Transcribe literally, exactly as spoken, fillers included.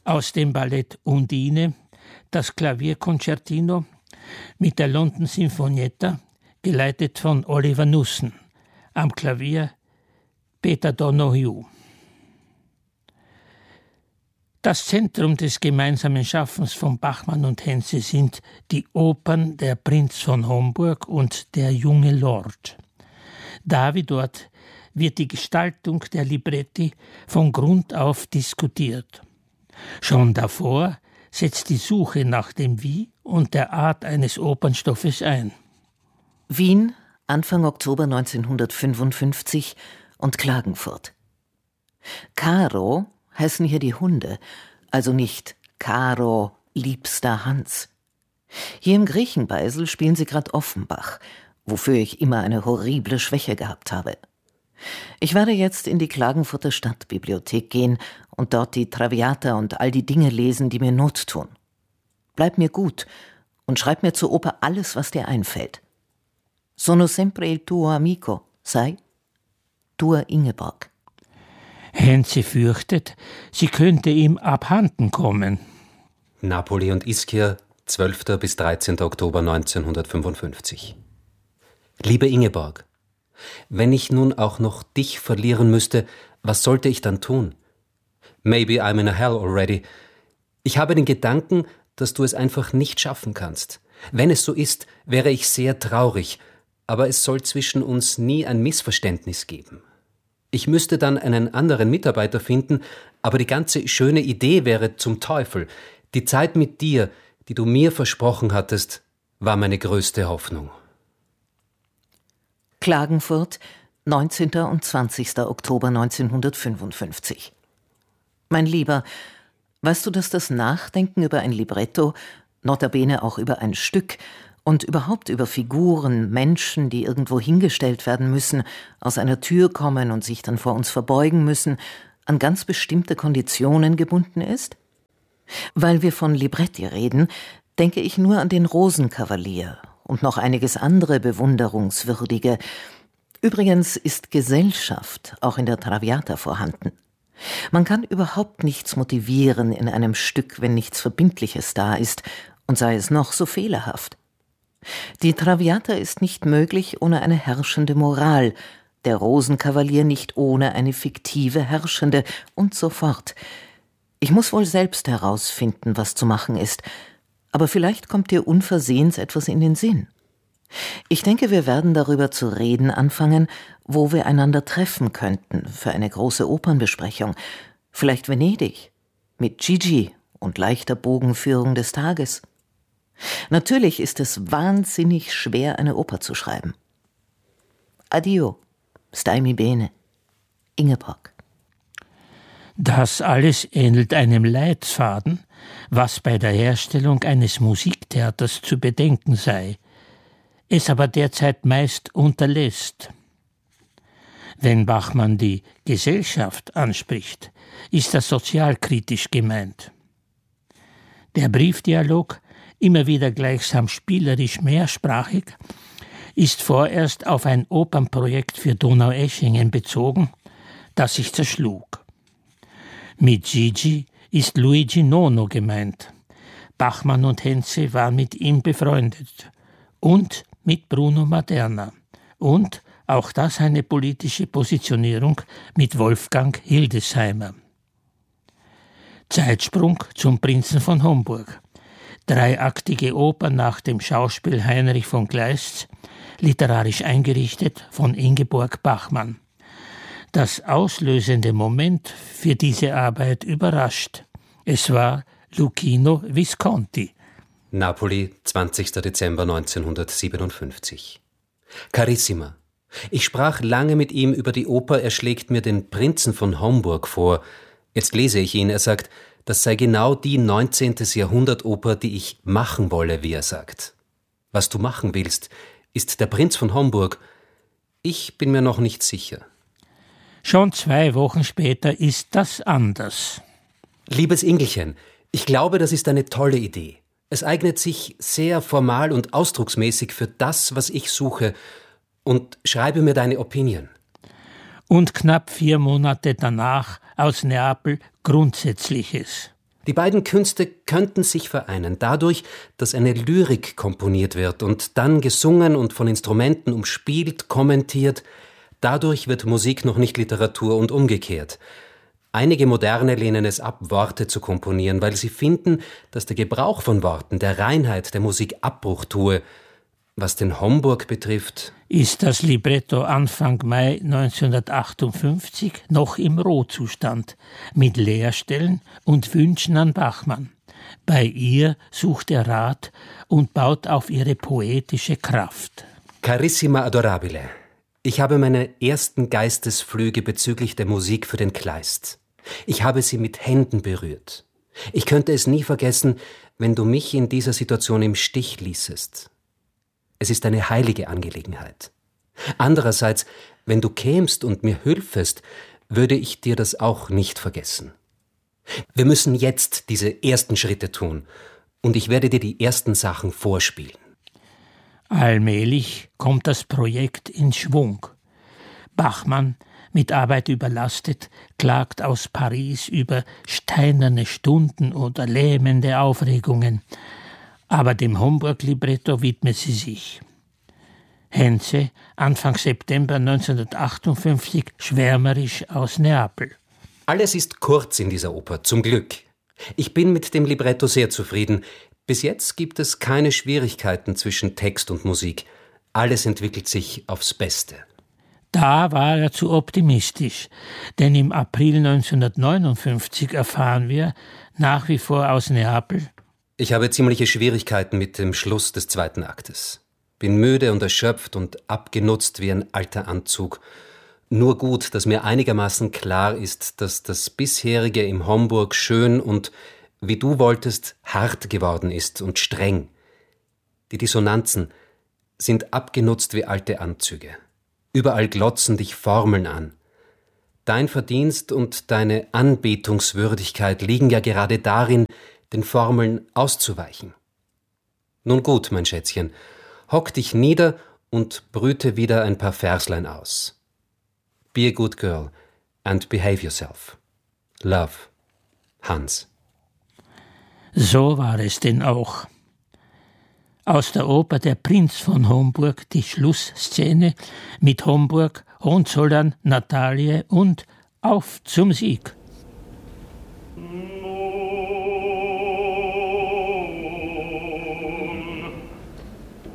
Aus dem Ballett Undine das Klavierkonzertino mit der London Sinfonietta, geleitet von Oliver Nussen. Am Klavier Peter Donoghue. Das Zentrum des gemeinsamen Schaffens von Bachmann und Henze sind die Opern Der Prinz von Homburg und Der junge Lord. Da wie dort wird die Gestaltung der Libretti von Grund auf diskutiert. Schon davor setzt die Suche nach dem Wie und der Art eines Opernstoffes ein. Wien, Anfang Oktober neunzehnhundertfünfundfünfzig und Klagenfurt. Caro heißen hier die Hunde, also nicht Caro, liebster Hans. Hier im Griechenbeisel spielen sie grad Offenbach, wofür ich immer eine horrible Schwäche gehabt habe. Ich werde jetzt in die Klagenfurter Stadtbibliothek gehen und dort die Traviata und all die Dinge lesen, die mir Not tun. Bleib mir gut und schreib mir zur Oper alles, was dir einfällt. Sono sempre il tuo amico, sei Tua Ingeborg. Henze fürchtet, sie könnte ihm abhanden kommen. Napoli und Ischia, zwölfter bis dreizehnter Oktober neunzehnhundertfünfundfünfzig. Liebe Ingeborg, wenn ich nun auch noch dich verlieren müsste, was sollte ich dann tun? Maybe I'm in a hell already. Ich habe den Gedanken, dass du es einfach nicht schaffen kannst. Wenn es so ist, wäre ich sehr traurig, aber es soll zwischen uns nie ein Missverständnis geben. Ich müsste dann einen anderen Mitarbeiter finden, aber die ganze schöne Idee wäre zum Teufel. Die Zeit mit dir, die du mir versprochen hattest, war meine größte Hoffnung. Klagenfurt, neunzehnter und zwanzigster Oktober neunzehnhundertfünfundfünfzig. Mein Lieber, weißt du, dass das Nachdenken über ein Libretto, notabene auch über ein Stück und überhaupt über Figuren, Menschen, die irgendwo hingestellt werden müssen, aus einer Tür kommen und sich dann vor uns verbeugen müssen, an ganz bestimmte Konditionen gebunden ist? Weil wir von Libretti reden, denke ich nur an den Rosenkavalier und noch einiges andere Bewunderungswürdige. Übrigens ist Gesellschaft auch in der Traviata vorhanden. Man kann überhaupt nichts motivieren in einem Stück, wenn nichts Verbindliches da ist, und sei es noch so fehlerhaft. Die Traviata ist nicht möglich ohne eine herrschende Moral, der Rosenkavalier nicht ohne eine fiktive Herrschende und so fort. Ich muss wohl selbst herausfinden, was zu machen ist, aber vielleicht kommt dir unversehens etwas in den Sinn. Ich denke, wir werden darüber zu reden anfangen, wo wir einander treffen könnten für eine große Opernbesprechung. Vielleicht Venedig, mit Gigi und leichter Bogenführung des Tages. Natürlich ist es wahnsinnig schwer, eine Oper zu schreiben. Addio, stai mi bene, Ingeborg. Das alles ähnelt einem Leitfaden, was bei der Herstellung eines Musiktheaters zu bedenken sei, es aber derzeit meist unterlässt. Wenn Bachmann die Gesellschaft anspricht, ist das sozialkritisch gemeint. Der Briefdialog, immer wieder gleichsam spielerisch mehrsprachig, ist vorerst auf ein Opernprojekt für Donaueschingen bezogen, das sich zerschlug. Mit Gigi ist Luigi Nono gemeint. Bachmann und Henze waren mit ihm befreundet. Und mit Bruno Maderna. Und, auch das eine politische Positionierung, mit Wolfgang Hildesheimer. Zeitsprung zum Prinzen von Homburg. Dreiaktige Oper nach dem Schauspiel Heinrich von Kleist, literarisch eingerichtet von Ingeborg Bachmann. Das auslösende Moment für diese Arbeit überrascht. Es war Luchino Visconti. Napoli, zwanzigster Dezember neunzehnhundertsiebenundfünfzig. Carissima, ich sprach lange mit ihm über die Oper Er schlägt mir den Prinzen von Homburg vor. Jetzt lese ich ihn, er sagt, das sei genau die neunzehntes Jahrhundert-Oper, die ich machen wolle, wie er sagt. Was du machen willst, ist der Prinz von Homburg. Ich bin mir noch nicht sicher. Schon zwei Wochen später ist das anders. Liebes Ingelchen, ich glaube, das ist eine tolle Idee. Es eignet sich sehr formal und ausdrucksmäßig für das, was ich suche, und schreibe mir deine Opinion. Und knapp vier Monate danach aus Neapel Grundsätzliches. Die beiden Künste könnten sich vereinen, dadurch, dass eine Lyrik komponiert wird und dann gesungen und von Instrumenten umspielt, kommentiert. Dadurch wird Musik noch nicht Literatur und umgekehrt. Einige Moderne lehnen es ab, Worte zu komponieren, weil sie finden, dass der Gebrauch von Worten der Reinheit der Musik Abbruch tue. Was den Homburg betrifft, ist das Libretto Anfang Mai neunzehnhundertachtundfünfzig noch im Rohzustand, mit Leerstellen und Wünschen an Bachmann. Bei ihr sucht er Rat und baut auf ihre poetische Kraft. Carissima adorabile, ich habe meine ersten Geistesflüge bezüglich der Musik für den Kleist. Ich habe sie mit Händen berührt. Ich könnte es nie vergessen, wenn du mich in dieser Situation im Stich ließest. Es ist eine heilige Angelegenheit. Andererseits, wenn du kämst und mir hülfest, würde ich dir das auch nicht vergessen. Wir müssen jetzt diese ersten Schritte tun, und ich werde dir die ersten Sachen vorspielen. Allmählich kommt das Projekt in Schwung. Bachmann, mit Arbeit überlastet, klagt aus Paris über steinerne Stunden oder lähmende Aufregungen. Aber dem Homburg-Libretto widmet sie sich. Henze, Anfang September neunzehnhundertachtundfünfzig, schwärmerisch aus Neapel. Alles ist kurz in dieser Oper, zum Glück. Ich bin mit dem Libretto sehr zufrieden. Bis jetzt gibt es keine Schwierigkeiten zwischen Text und Musik. Alles entwickelt sich aufs Beste. Da war er zu optimistisch, denn im April neunzehnhundertneunundfünfzig erfahren wir, nach wie vor aus Neapel: Ich habe ziemliche Schwierigkeiten mit dem Schluss des zweiten Aktes. Bin müde und erschöpft und abgenutzt wie ein alter Anzug. Nur gut, dass mir einigermaßen klar ist, dass das bisherige im Homburg schön und, wie du wolltest, hart geworden ist und streng. Die Dissonanzen sind abgenutzt wie alte Anzüge. Überall glotzen dich Formeln an. Dein Verdienst und deine Anbetungswürdigkeit liegen ja gerade darin, den Formeln auszuweichen. Nun gut, mein Schätzchen, hock dich nieder und brüte wieder ein paar Verslein aus. Be a good girl and behave yourself. Love, Hans. So war es denn auch. Aus der Oper Der Prinz von Homburg die Schlussszene mit Homburg, Hohenzollern, Natalie und Auf zum Sieg.